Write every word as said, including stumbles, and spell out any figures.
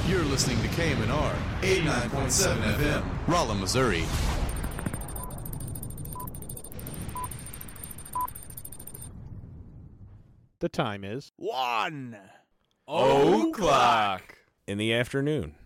You're listening to K M N R eighty-nine point seven F M, Rolla, Missouri. The time is One o'clock in the afternoon.